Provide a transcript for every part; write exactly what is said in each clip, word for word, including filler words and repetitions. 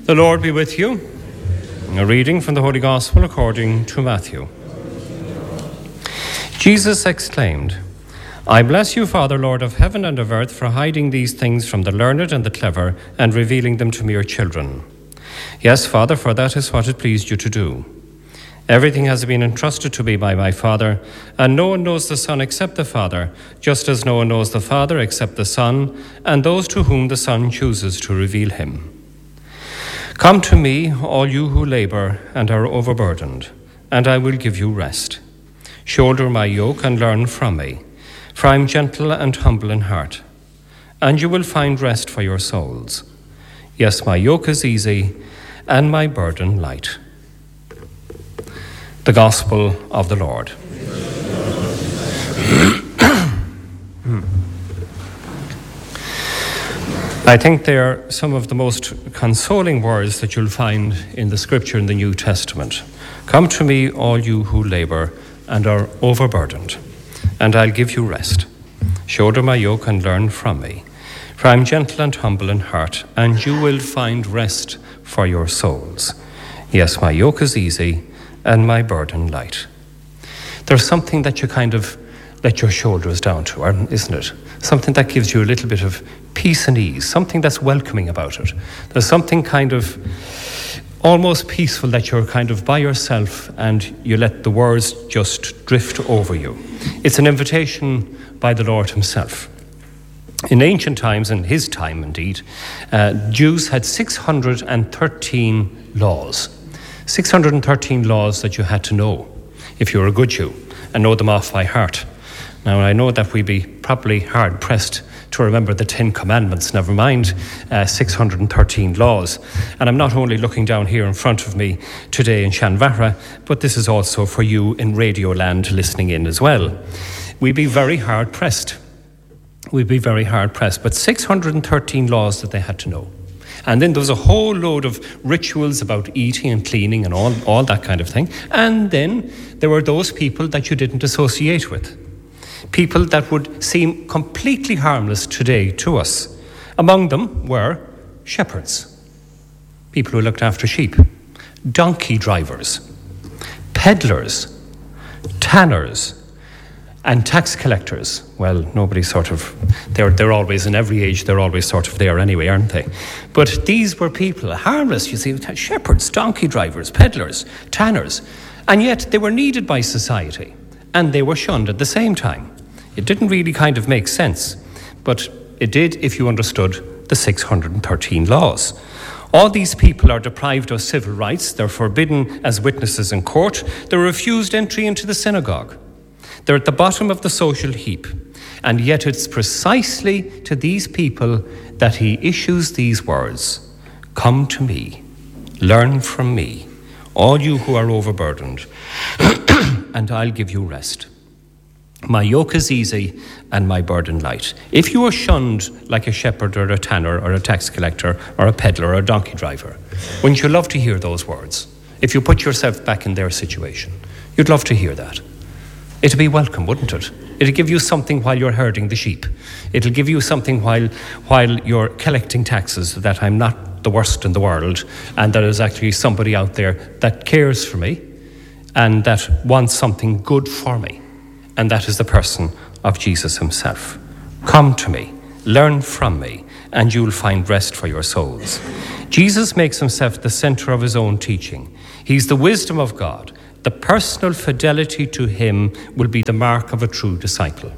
The Lord be with you. A reading from the Holy Gospel according to Matthew. Jesus exclaimed, "I bless you, Father, Lord of heaven and of earth, for hiding these things from the learned and the clever and revealing them to mere children. Yes, Father, for that is what it pleased you to do. Everything has been entrusted to me by my Father, and no one knows the Son except the Father, just as no one knows the Father except the Son, and those to whom the Son chooses to reveal him. Come to me, all you who labor and are overburdened, and I will give you rest. Shoulder my yoke and learn from me, for I am gentle and humble in heart, and you will find rest for your souls. Yes, my yoke is easy and my burden light." The Gospel of the Lord. I think they are some of the most consoling words that you'll find in the Scripture in the New Testament. Come to me, all you who labor and are overburdened, and I'll give you rest. Shoulder my yoke and learn from me, for I am gentle and humble in heart, and you will find rest for your souls. Yes, my yoke is easy and my burden light. There's something that you kind of let your shoulders down to, isn't it? Something that gives you a little bit of peace and ease, something that's welcoming about it. There's something kind of almost peaceful that you're kind of by yourself and you let the words just drift over you. It's an invitation by the Lord himself. In ancient times, in his time indeed, uh, Jews had six hundred thirteen laws. six hundred thirteen laws that you had to know if you were a good Jew and know them off by heart. Now, I know that we'd be probably hard-pressed to remember the Ten Commandments, never mind uh, six hundred thirteen laws. And I'm not only looking down here in front of me today in Shanvara, but this is also for you in Radio Land listening in as well. We'd be very hard-pressed. We'd be very hard-pressed. But six hundred thirteen laws that they had to know. And then there was a whole load of rituals about eating and cleaning and all, all that kind of thing. And then there were those people that you didn't associate with. People that would seem completely harmless today to us. Among them were shepherds, people who looked after sheep, donkey drivers, peddlers, tanners, and tax collectors. Well, nobody sort of, they're, they're always in every age, they're always sort of there anyway, aren't they? But these were people, harmless, you see, shepherds, donkey drivers, peddlers, tanners, and yet they were needed by society, and they were shunned at the same time. It didn't really kind of make sense, but it did if you understood the six hundred thirteen laws. All these people are deprived of civil rights, they're forbidden as witnesses in court, they're refused entry into the synagogue. They're at the bottom of the social heap, and yet it's precisely to these people that he issues these words, "Come to me, learn from me, all you who are overburdened, and I'll give you rest. My yoke is easy and my burden light." If you are shunned like a shepherd or a tanner or a tax collector or a peddler or a donkey driver, wouldn't you love to hear those words? If you put yourself back in their situation, you'd love to hear that. It'd be welcome, wouldn't it? It'll give you something while you're herding the sheep. It'll give you something while while you're collecting taxes, that I'm not the worst in the world and that there's actually somebody out there that cares for me and that wants something good for me. And that is the person of Jesus himself. Come to me, learn from me, and you'll find rest for your souls. Jesus makes himself the center of his own teaching. He's the wisdom of God. The personal fidelity to him will be the mark of a true disciple.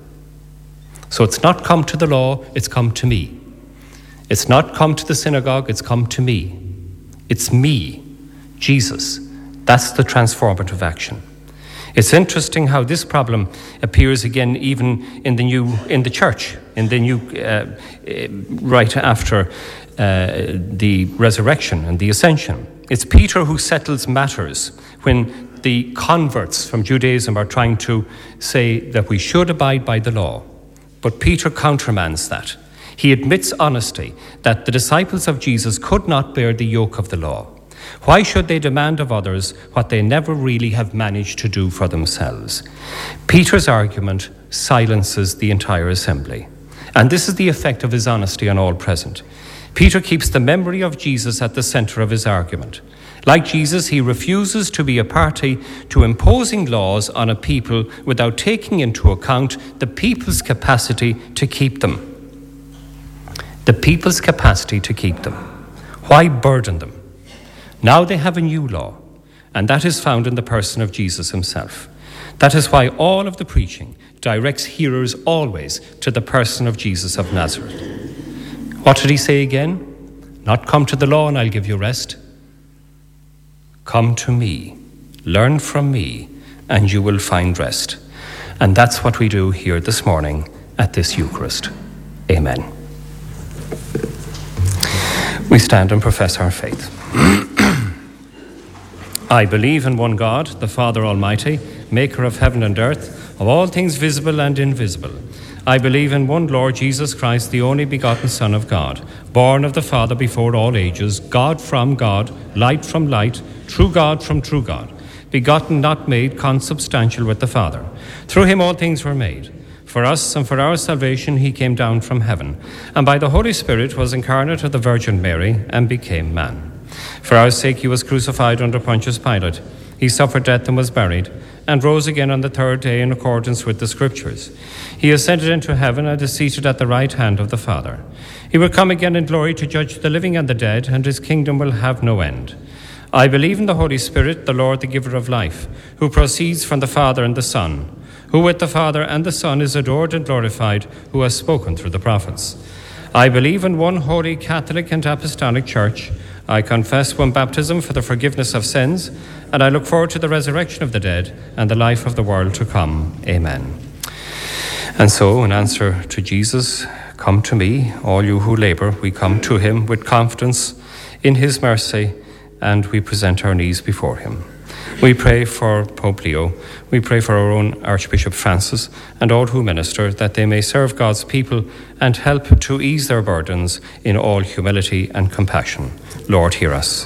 So it's not come to the law, it's come to me. It's not come to the synagogue, it's come to me. It's me, Jesus. That's the transformative action. It's interesting how this problem appears again even in the new in the church, in the new uh, right after uh, the resurrection and the ascension. It's Peter who settles matters when the converts from Judaism are trying to say that we should abide by the law. But Peter countermands that. He admits honestly that the disciples of Jesus could not bear the yoke of the law. Why should they demand of others what they never really have managed to do for themselves? Peter's argument silences the entire assembly. And this is the effect of his honesty on all present. Peter keeps the memory of Jesus at the center of his argument. Like Jesus, he refuses to be a party to imposing laws on a people without taking into account the people's capacity to keep them. The people's capacity to keep them. Why burden them? Now they have a new law, and that is found in the person of Jesus himself. That is why all of the preaching directs hearers always to the person of Jesus of Nazareth. What did he say again? Not come to the law and I'll give you rest. Come to me, learn from me, and you will find rest. And that's what we do here this morning at this Eucharist. Amen. We stand and profess our faith. I believe in one God, the Father Almighty, maker of heaven and earth, of all things visible and invisible. I believe in one Lord Jesus Christ, the only begotten Son of God, born of the Father before all ages, God from God, light from light, true God from true God, begotten, not made, consubstantial with the Father. Through him all things were made. For us and for our salvation he came down from heaven, and by the Holy Spirit was incarnate of the Virgin Mary and became man. For our sake he was crucified under Pontius Pilate. He suffered death and was buried, and rose again on the third day in accordance with the Scriptures. He ascended into heaven and is seated at the right hand of the Father. He will come again in glory to judge the living and the dead, and his kingdom will have no end. I believe in the Holy Spirit, the Lord, the giver of life, who proceeds from the Father and the Son, who with the Father and the Son is adored and glorified, who has spoken through the prophets. I believe in one holy Catholic and Apostolic Church. I confess one baptism for the forgiveness of sins, and I look forward to the resurrection of the dead and the life of the world to come. Amen. And so, in answer to Jesus, come to me, all you who labor. We come to him with confidence in his mercy, and we present our knees before him. We pray for Pope Leo. We pray for our own Archbishop Francis and all who minister, that they may serve God's people and help to ease their burdens in all humility and compassion. Lord, hear us.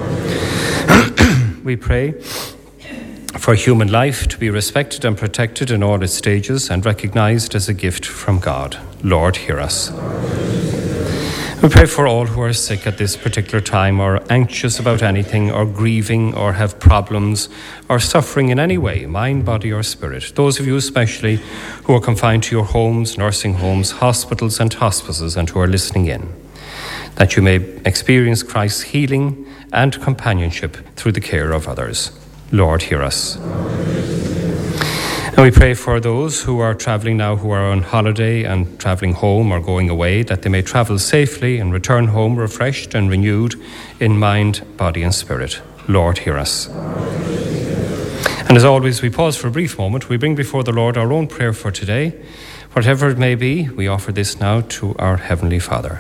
We pray for human life to be respected and protected in all its stages and recognized as a gift from God. Lord, hear us. We pray for all who are sick at this particular time, or anxious about anything, or grieving, or have problems, or suffering in any way, mind, body, or spirit. Those of you especially who are confined to your homes, nursing homes, hospitals, and hospices, and who are listening in, that you may experience Christ's healing and companionship through the care of others. Lord, hear us. And we pray for those who are travelling now, who are on holiday and travelling home or going away, that they may travel safely and return home refreshed and renewed in mind, body, and spirit. Lord, hear us. And as always, we pause for a brief moment. We bring before the Lord our own prayer for today. Whatever it may be, we offer this now to our Heavenly Father.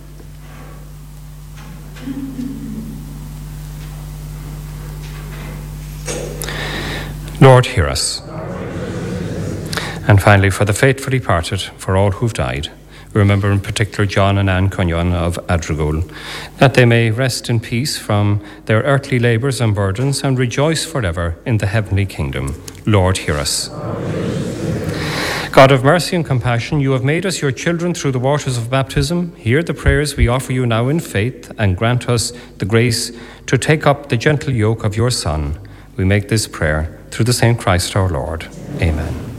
Lord, hear us. And finally, for the faithful departed, for all who've died, we remember in particular John and Anne Cunyon of Adrigul, that they may rest in peace from their earthly labours and burdens and rejoice forever in the heavenly kingdom. Lord, hear us. Amen. God of mercy and compassion, you have made us your children through the waters of baptism. Hear the prayers we offer you now in faith, and grant us the grace to take up the gentle yoke of your Son. We make this prayer through the same Christ our Lord. Amen.